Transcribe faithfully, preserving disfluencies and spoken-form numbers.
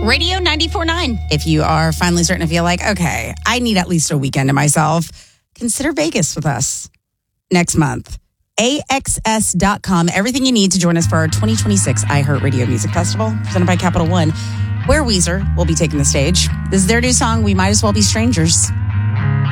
Radio ninety-four point nine. If you are finally starting to feel like, okay, I need at least a weekend to myself, consider Vegas with us next month. A X S dot com. Everything you need to join us for our twenty twenty-six iHeartRadio Music Festival, presented by Capital One, where Weezer will be taking the stage. This is their new song, We Might As Well Be Strangers.